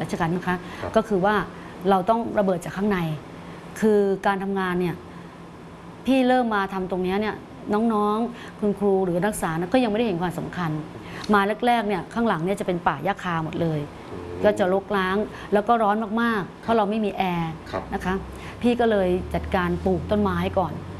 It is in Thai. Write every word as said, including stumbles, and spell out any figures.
ชการนะคะก็คือว่าเราต้องระเบิดจากข้างในคือการทำงานเนี่ยพี่เริ่มมาทำตรงนี้เนี่ยน้องๆคุณครูหรือนักศึกษาก็ยังไม่ได้เห็นความสำคัญมาแรกๆเนี่ยข้างหลังเนี่ยจะเป็นป่าหญ้าคาหมดเลยก็จะรกร้างแล้วก็ร้อนมากๆเพราะเราไม่มีแอร์นะคะพี่ก็เลยจัดการปลูกต้นไม้ก่อน